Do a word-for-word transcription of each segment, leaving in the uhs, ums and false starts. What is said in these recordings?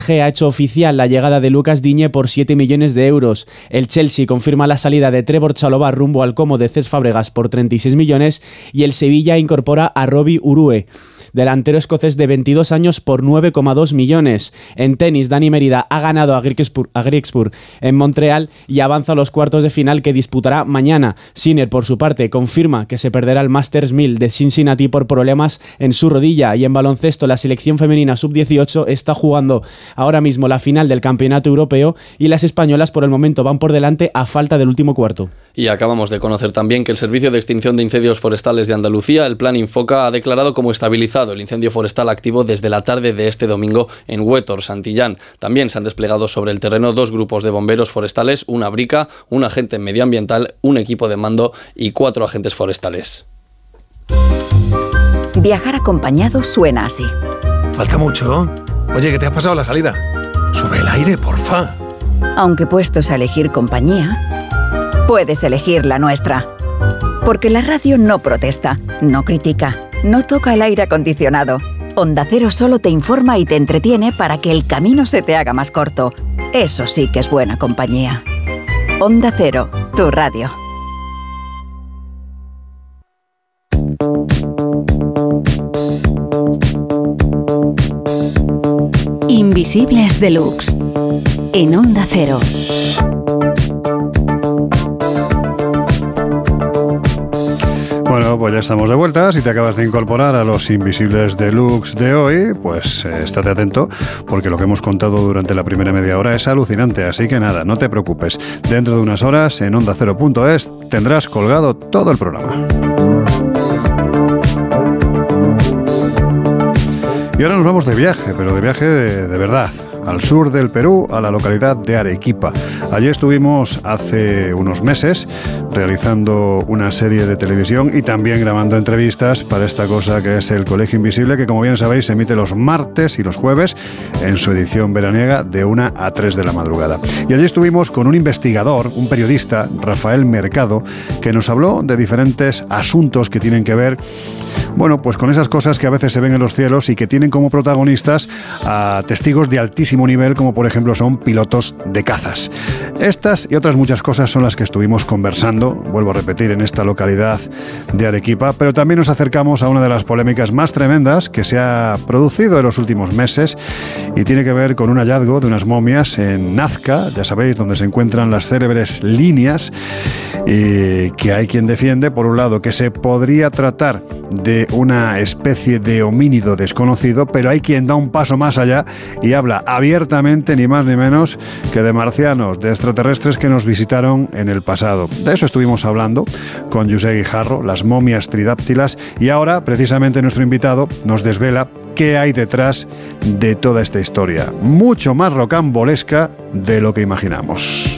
G ha hecho oficial la llegada de Lucas Digne por siete millones de euros. El Chelsea confirma la salida de Trevor Chalobah rumbo al Como de Cesc Fábregas por treinta y seis millones y el Sevilla incorpora a Robbie Urue, delantero escocés de veintidós años, por nueve coma dos millones. En tenis, Dani Mérida ha ganado a Griekspoor, a Griekspoor en Montreal y avanza a los cuartos de final que disputará mañana. Sinner, por su parte, confirma que se perderá el Masters mil de Cincinnati por problemas en su rodilla. Y en baloncesto, la selección femenina sub dieciocho está jugando ahora mismo la final del Campeonato Europeo y las españolas por el momento van por delante a falta del último cuarto. Y acabamos de conocer también que el Servicio de Extinción de Incendios Forestales de Andalucía, el Plan Infoca, ha declarado como estabilizado el incendio forestal activo desde la tarde de este domingo en Huétor, Santillán. También se han desplegado sobre el terreno dos grupos de bomberos forestales, una brica, un agente medioambiental, un equipo de mando y cuatro agentes forestales. Viajar acompañado suena así. Falta mucho. Oye, ¿que te has pasado la salida? Sube el aire, porfa. Aunque puestos a elegir compañía, puedes elegir la nuestra. Porque la radio no protesta, no critica, no toca el aire acondicionado. Onda Cero solo te informa y te entretiene para que el camino se te haga más corto. Eso sí que es buena compañía. Onda Cero, tu radio. Invisibles Deluxe, en Onda Cero. Bueno, pues ya estamos de vuelta. Si te acabas de incorporar a los Invisibles Deluxe de hoy, pues eh, estate atento, porque lo que hemos contado durante la primera media hora es alucinante. Así que nada, no te preocupes. Dentro de unas horas, en onda cero punto es, tendrás colgado todo el programa. Y ahora nos vamos de viaje, pero de viaje de, de verdad, al sur del Perú, a la localidad de Arequipa. Allí estuvimos hace unos meses realizando una serie de televisión y también grabando entrevistas para esta cosa que es el Colegio Invisible, que como bien sabéis se emite los martes y los jueves en su edición veraniega de una a tres de la madrugada. Y allí estuvimos con un investigador, un periodista, Rafael Mercado, que nos habló de diferentes asuntos que tienen que ver, bueno, pues con esas cosas que a veces se ven en los cielos y que tienen como protagonistas a testigos de altísimo nivel, como por ejemplo son pilotos de cazas. Estas y otras muchas cosas son las que estuvimos conversando, vuelvo a repetir, en esta localidad de Arequipa, pero también nos acercamos a una de las polémicas más tremendas que se ha producido en los últimos meses y tiene que ver con un hallazgo de unas momias en Nazca, ya sabéis, donde se encuentran las célebres líneas, y que hay quien defiende, por un lado, que se podría tratar de una especie de homínido desconocido, pero hay quien da un paso más allá y habla abiertamente, ni más ni menos, que de marcianos, de extraterrestres que nos visitaron en el pasado. De eso estuvimos hablando con José Guijarro, las momias tridáptilas, y ahora, precisamente, nuestro invitado nos desvela qué hay detrás de toda esta historia, mucho más rocambolesca de lo que imaginamos.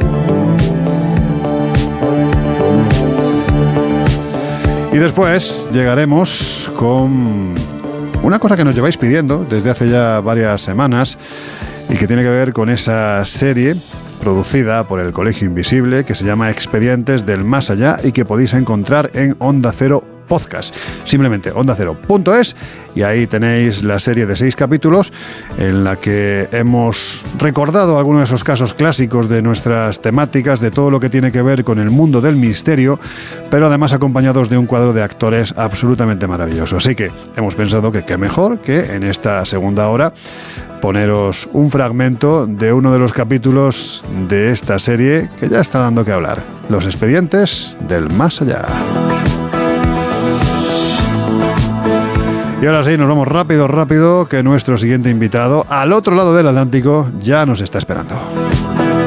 Y después llegaremos con una cosa que nos lleváis pidiendo desde hace ya varias semanas y que tiene que ver con esa serie producida por el Colegio Invisible que se llama Expedientes del Más Allá y que podéis encontrar en Onda Cero Podcast. Simplemente onda cero punto es y ahí tenéis la serie de seis capítulos en la que hemos recordado algunos de esos casos clásicos de nuestras temáticas, de todo lo que tiene que ver con el mundo del misterio, pero además acompañados de un cuadro de actores absolutamente maravilloso. Así que hemos pensado que qué mejor que en esta segunda hora poneros un fragmento de uno de los capítulos de esta serie que ya está dando que hablar, Los Expedientes del Más Allá. Y ahora sí, nos vamos rápido, rápido, que nuestro siguiente invitado, al otro lado del Atlántico, ya nos está esperando.